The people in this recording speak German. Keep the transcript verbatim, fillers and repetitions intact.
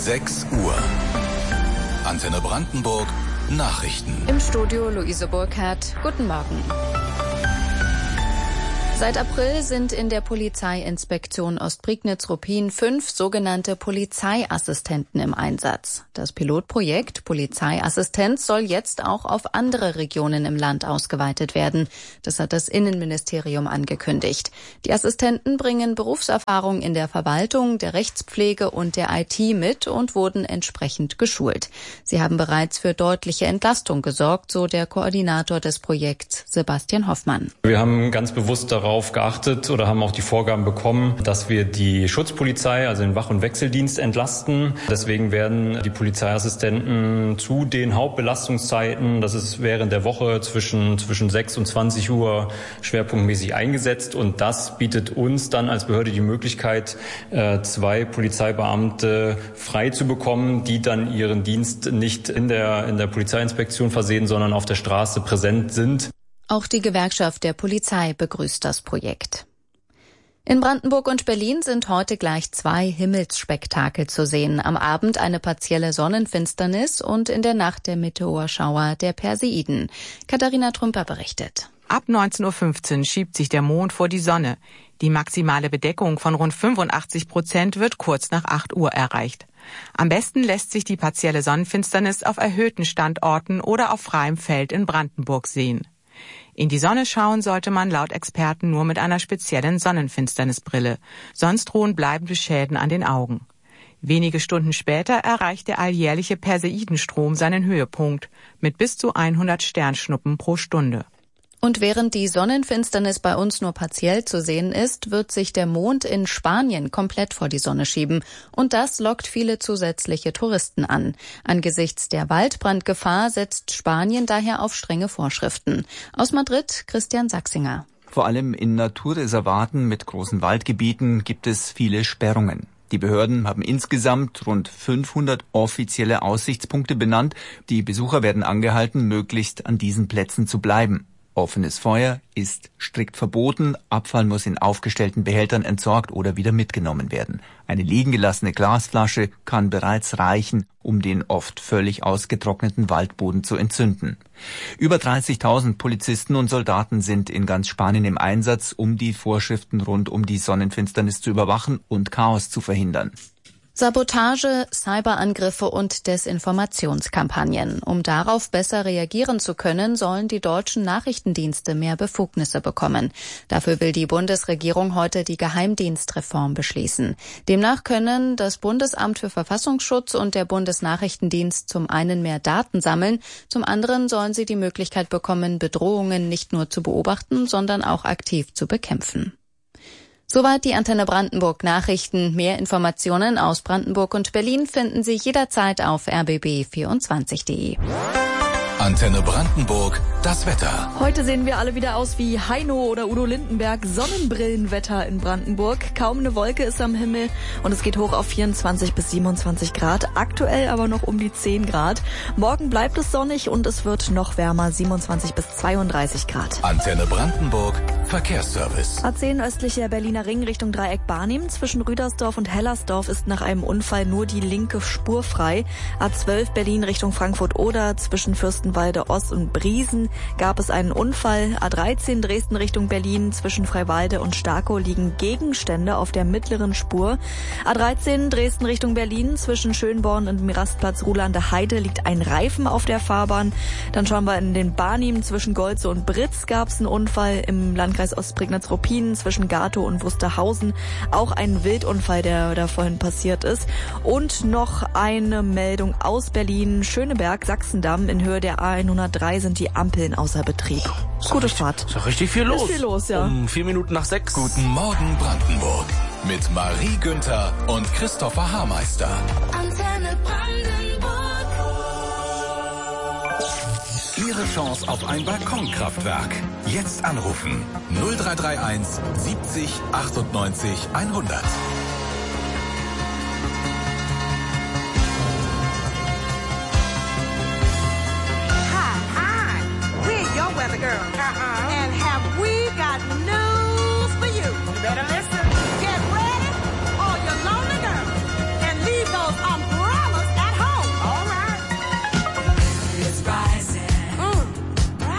sechs Uhr. Antenne Brandenburg, Nachrichten. Im Studio Luise Burkhardt. Guten Morgen. Seit April sind in der Polizeiinspektion Ostprignitz-Ruppin fünf sogenannte Polizeiassistenten im Einsatz. Das Pilotprojekt Polizeiassistenz soll jetzt auch auf andere Regionen im Land ausgeweitet werden. Das hat das Innenministerium angekündigt. Die Assistenten bringen Berufserfahrung in der Verwaltung, der Rechtspflege und der I T mit und wurden entsprechend geschult. Sie haben bereits für deutliche Entlastung gesorgt, so der Koordinator des Projekts Sebastian Hoffmann. Wir haben ganz bewusst darauf geachtet oder haben auch die Vorgaben bekommen, dass wir die Schutzpolizei, also den Wach- und Wechseldienst, entlasten. Deswegen werden die Polizeiassistenten zu den Hauptbelastungszeiten, das ist während der Woche zwischen, zwischen sechs und zwanzig Uhr schwerpunktmäßig eingesetzt. Und das bietet uns dann als Behörde die Möglichkeit, zwei Polizeibeamte frei zu bekommen, die dann ihren Dienst nicht in der, in der Polizeiinspektion versehen, sondern auf der Straße präsent sind. Auch die Gewerkschaft der Polizei begrüßt das Projekt. In Brandenburg und Berlin sind heute gleich zwei Himmelsspektakel zu sehen. Am Abend eine partielle Sonnenfinsternis und in der Nacht der Meteorschauer der Perseiden. Katharina Trümper berichtet. Ab neunzehn Uhr fünfzehn schiebt sich der Mond vor die Sonne. Die maximale Bedeckung von rund fünfundachtzig Prozent wird kurz nach acht Uhr erreicht. Am besten lässt sich die partielle Sonnenfinsternis auf erhöhten Standorten oder auf freiem Feld in Brandenburg sehen. In die Sonne schauen sollte man laut Experten nur mit einer speziellen Sonnenfinsternisbrille. Sonst drohen bleibende Schäden an den Augen. Wenige Stunden später erreicht der alljährliche Perseidenstrom seinen Höhepunkt mit bis zu hundert Sternschnuppen pro Stunde. Und während die Sonnenfinsternis bei uns nur partiell zu sehen ist, wird sich der Mond in Spanien komplett vor die Sonne schieben. Und das lockt viele zusätzliche Touristen an. Angesichts der Waldbrandgefahr setzt Spanien daher auf strenge Vorschriften. Aus Madrid, Christian Sachsinger. Vor allem in Naturreservaten mit großen Waldgebieten gibt es viele Sperrungen. Die Behörden haben insgesamt rund fünfhundert offizielle Aussichtspunkte benannt. Die Besucher werden angehalten, möglichst an diesen Plätzen zu bleiben. Offenes Feuer ist strikt verboten, Abfall muss in aufgestellten Behältern entsorgt oder wieder mitgenommen werden. Eine liegen gelassene Glasflasche kann bereits reichen, um den oft völlig ausgetrockneten Waldboden zu entzünden. Über dreißigtausend Polizisten und Soldaten sind in ganz Spanien im Einsatz, um die Vorschriften rund um die Sonnenfinsternis zu überwachen und Chaos zu verhindern. Sabotage, Cyberangriffe und Desinformationskampagnen. Um darauf besser reagieren zu können, sollen die deutschen Nachrichtendienste mehr Befugnisse bekommen. Dafür will die Bundesregierung heute die Geheimdienstreform beschließen. Demnach können das Bundesamt für Verfassungsschutz und der Bundesnachrichtendienst zum einen mehr Daten sammeln, zum anderen sollen sie die Möglichkeit bekommen, Bedrohungen nicht nur zu beobachten, sondern auch aktiv zu bekämpfen. Soweit die Antenne Brandenburg Nachrichten. Mehr Informationen aus Brandenburg und Berlin finden Sie jederzeit auf r b b vierundzwanzig punkt de. Antenne Brandenburg, das Wetter. Heute sehen wir alle wieder aus wie Heino oder Udo Lindenberg. Sonnenbrillenwetter in Brandenburg. Kaum eine Wolke ist am Himmel und es geht hoch auf vierundzwanzig bis siebenundzwanzig Grad. Aktuell aber noch um die zehn Grad. Morgen bleibt es sonnig und es wird noch wärmer, siebenundzwanzig bis zweiunddreißig Grad. Antenne Brandenburg, Verkehrsservice. A zehn östlicher Berliner Ring Richtung Dreieck Barnim. Zwischen Rüdersdorf und Hellersdorf ist nach einem Unfall nur die linke Spur frei. A zwölf Berlin Richtung Frankfurt-Oder zwischen Fürstenwalde Ost und Briesen gab es einen Unfall. A dreizehn Dresden Richtung Berlin zwischen Freiwalde und Starkow liegen Gegenstände auf der mittleren Spur. A dreizehn Dresden Richtung Berlin zwischen Schönborn und dem Rastplatz Ruhlander Heide liegt ein Reifen auf der Fahrbahn. Dann schauen wir in den Barnim zwischen Golze und Britz gab es einen Unfall. Im Landkreis Ostprignitz-Ruppin zwischen Gatow und Wusterhausen auch ein Wildunfall, der da vorhin passiert ist. Und noch eine Meldung aus Berlin, Schöneberg, Sachsendamm. In Höhe der A hundertdrei sind die Ampeln außer Betrieb. Ist Gute richtig, Fahrt. Ist doch richtig viel los. Ist viel los, ja. Um vier Minuten nach sechs. Guten Morgen Brandenburg mit Marie Günther und Christopher Haarmeister. Antenne Brandenburg. Ihre Chance auf ein Balkonkraftwerk. Jetzt anrufen null drei drei eins siebzig achtundneunzig hundert.